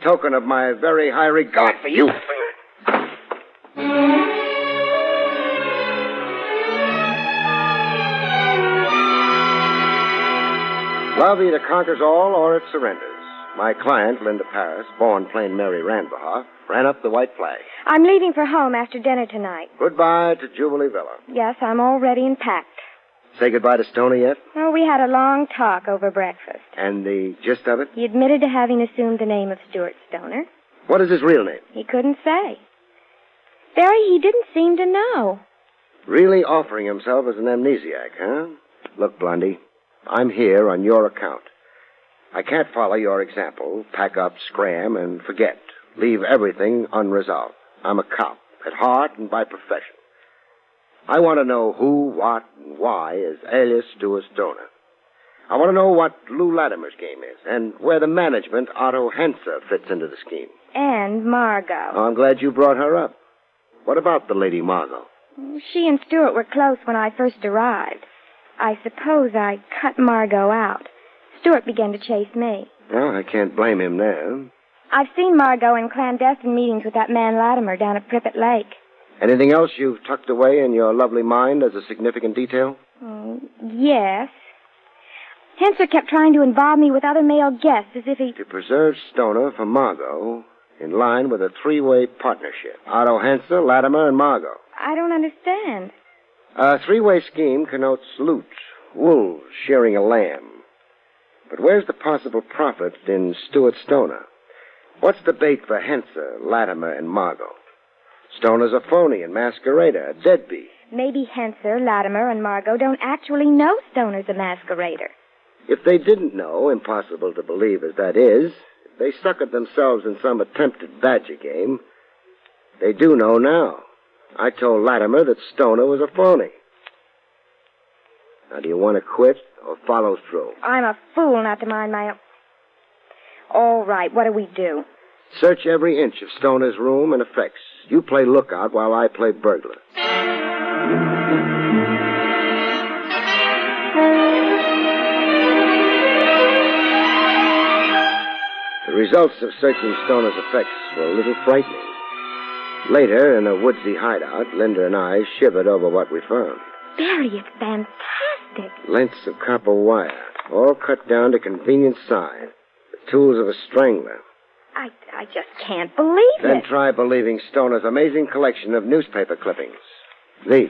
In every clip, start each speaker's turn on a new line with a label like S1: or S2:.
S1: token of my very high regard for you. Love either conquers all or it surrenders. My client, Linda Paris, born plain Mary Randbaugh, ran up the white flag.
S2: I'm leaving for home after dinner tonight.
S1: Goodbye to Jubilee Villa.
S2: Yes, I'm all ready and packed.
S1: Say goodbye to Stoner yet?
S2: Oh, we had a long talk over breakfast.
S1: And the gist of it?
S2: He admitted to having assumed the name of Stuart Stoner.
S1: What is his real name?
S2: He couldn't say. Barry, he didn't seem to know.
S1: Really offering himself as an amnesiac, huh? Look, Blondie, I'm here on your account. I can't follow your example, pack up, scram, and forget. Leave everything unresolved. I'm a cop, at heart and by profession. I want to know who, what, and why is alias Stuart Stoner. I want to know what Lou Latimer's game is, and where the management, Otto Henser, fits into the scheme.
S2: And Margot.
S1: Oh, I'm glad you brought her up. What about the Lady Margot?
S2: She and Stuart were close when I first arrived. I suppose I cut Margot out. Stuart began to chase me.
S1: Well, I can't blame him there.
S2: I've seen Margot in clandestine meetings with that man Latimer down at Prippet Lake.
S1: Anything else you've tucked away in your lovely mind as a significant detail?
S2: Yes. Henser kept trying to involve me with other male guests as if he...
S1: To preserve Stoner for Margot, in line with a three-way partnership. Otto Henser, Latimer, and Margot.
S2: I don't understand.
S1: A three-way scheme connotes loot, wolves shearing a lamb. But where's the possible profit in Stuart Stoner? What's the bait for Henser, Latimer, and Margot? Stoner's a phony and masquerader, a deadbeat.
S2: Maybe Henser, Latimer, and Margot don't actually know Stoner's a masquerader.
S1: If they didn't know, impossible to believe as that is, if they suckered themselves in some attempted badger game, they do know now. I told Latimer that Stoner was a phony. Now, do you want to quit or follow through?
S2: I'm a fool not to mind my own... All right, what do we do?
S1: Search every inch of Stoner's room and effects. You play lookout while I play burglar. The results of searching Stoner's effects were a little frightening. Later, in a woodsy hideout, Linda and I shivered over what we found.
S2: Barry, it's fantastic.
S1: Lengths of copper wire, all cut down to convenient size. The tools of a strangler.
S2: I just can't believe
S1: Then
S2: it.
S1: try believing Stoner's amazing collection of newspaper clippings. These.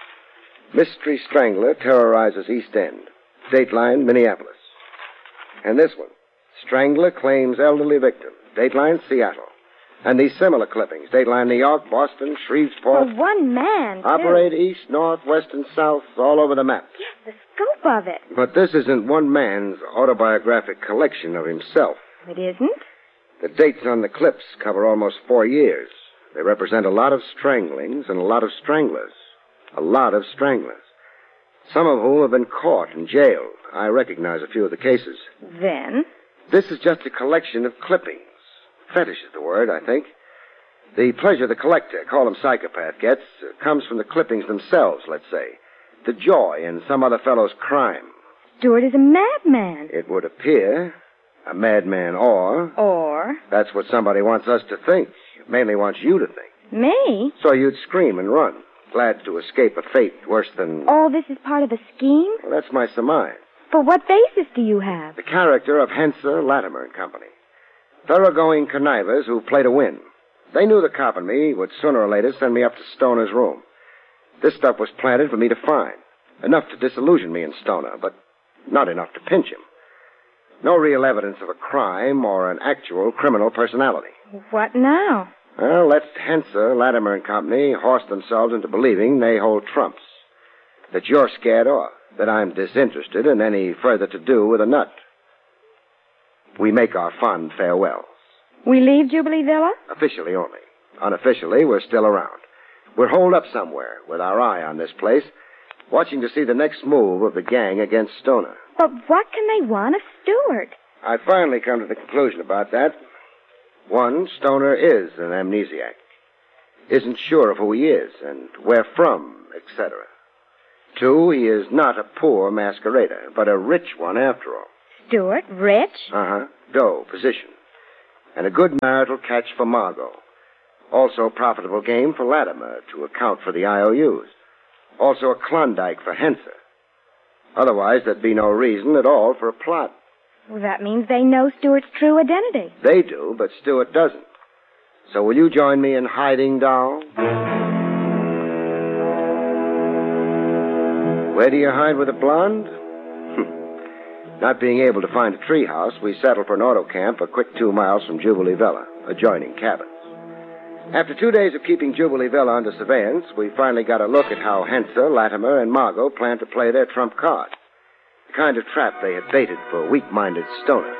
S1: Mystery Strangler terrorizes East End. Dateline, Minneapolis. And this one. Strangler claims elderly victim. Dateline, Seattle. And these similar clippings. Dateline, New York, Boston, Shreveport.
S2: For one man, too.
S1: Operate east, north, west, and south, all over the map.
S2: Yes, the scope of it.
S1: But this isn't one man's autobiographic collection of himself.
S2: It isn't?
S1: The dates on the clips cover almost 4 years. They represent a lot of stranglings and a lot of stranglers. A lot of stranglers. Some of whom have been caught and jailed. I recognize a few of the cases.
S2: Then?
S1: This is just a collection of clippings. Fetish is the word, I think. The pleasure the collector, call him psychopath, gets comes from the clippings themselves, let's say. The joy in some other fellow's crime.
S2: Stuart is a madman.
S1: It would appear. A madman or...
S2: Or?
S1: That's what somebody wants us to think. Mainly wants you to think.
S2: Me?
S1: So you'd scream and run, glad to escape a fate worse than...
S2: All this is part of a scheme?
S1: Well, that's my surmise.
S2: For what basis do you have?
S1: The character of Henser, Latimer and Company. Thoroughgoing connivers who play to win. They knew the cop and me would sooner or later send me up to Stoner's room. This stuff was planted for me to find. Enough to disillusion me and Stoner, but not enough to pinch him. No real evidence of a crime or an actual criminal personality.
S2: What now?
S1: Well, let Henser, Latimer and Company horse themselves into believing they hold trumps. That you're scared off. That I'm disinterested in any further to do with a nut. We make our fond farewells.
S2: We leave Jubilee Villa?
S1: Officially only. Unofficially, we're still around. We're holed up somewhere with our eye on this place, watching to see the next move of the gang against Stoner.
S2: But what can they want of Stuart?
S1: I finally come to the conclusion about that. One, Stoner is an amnesiac. Isn't sure of who he is and where from, etc. Two, he is not a poor masquerader, but a rich one after all.
S2: Stuart, rich?
S1: Dough, position. and a good marital catch for Margot. Also a profitable game for Latimer to account for the IOUs. Also a Klondike for Henser. Otherwise, there'd be no reason at all for a plot.
S2: Well, that means they know Stuart's true identity.
S1: They do, but Stuart doesn't. So will you join me in hiding, doll? Where do you hide with a blonde? Not being able to find a treehouse, we settled for an auto camp a quick 2 miles from Jubilee Villa, adjoining cabins. After 2 days of keeping Jubilee Villa under surveillance, we finally got a look at how Henser, Latimer, and Margot planned to play their trump card. The kind of trap they had baited for a weak-minded stoner.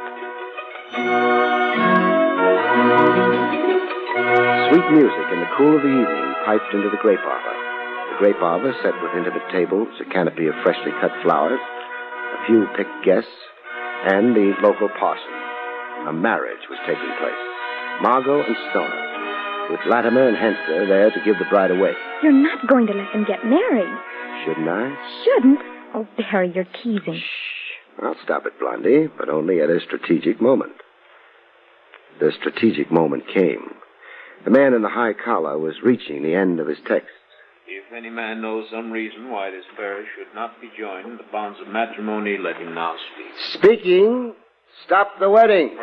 S1: Sweet music in the cool of the evening piped into the grape arbor. The grape arbor set with intimate tables, a canopy of freshly cut flowers, a few picked guests, and the local parson. A marriage was taking place. Margot and Stoner, with Latimer and Henser there to give the bride away.
S2: You're not going to let them get married.
S1: Shouldn't I?
S2: Shouldn't? Oh, Barry, you're teasing.
S1: Shh. I'll stop it, Blondie, but only at a strategic moment. The strategic moment came. The man in the high collar was reaching the end of his text.
S3: If any man knows some reason why this pair should not be joined in the bonds of matrimony, let him now speak.
S1: Speaking. Stop the wedding.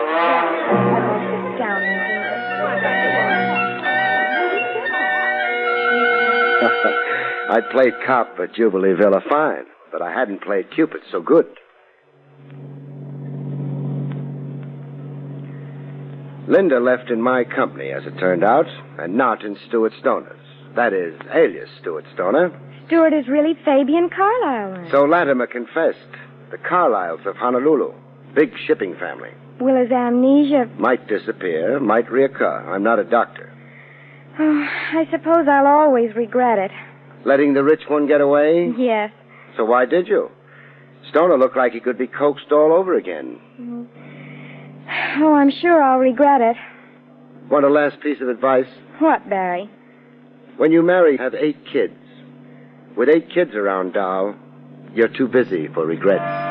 S1: I'd played cop at Jubilee Villa fine, but I hadn't played Cupid so good. Linda left in my company, as it turned out, and not in Stuart Stoner's. That is, alias Stuart Stoner.
S2: Stuart is really Fabian Carlyle.
S1: So Latimer confessed. The Carlyles of Honolulu. Big shipping family.
S2: Will his amnesia...
S1: Might disappear, might reoccur. I'm not a doctor.
S2: Oh, I suppose I'll always regret it.
S1: Letting the rich one get away?
S2: Yes.
S1: So why did you? Stoner looked like he could be coaxed all over again.
S2: Oh, I'm sure I'll regret it.
S1: Want a last piece of advice?
S2: What, Barry?
S1: When you marry, have 8 kids. With 8 kids around, Dow, you're too busy for regrets.